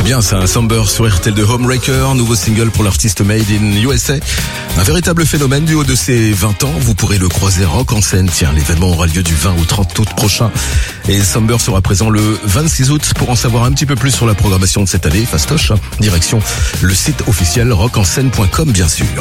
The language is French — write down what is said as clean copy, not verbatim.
C'est bien ça, un Somber sur RTL de Homewrecker, nouveau single pour l'artiste Made in USA. Un véritable phénomène du haut de ses 20 ans. Vous pourrez le croiser rock en scène. Tiens, l'événement aura lieu du 20 au 30 août prochain. Et Somber sera présent le 26 août. Pour en savoir un petit peu plus sur la programmation de cette année, fastoche, direction le site officiel rockencene.com bien sûr.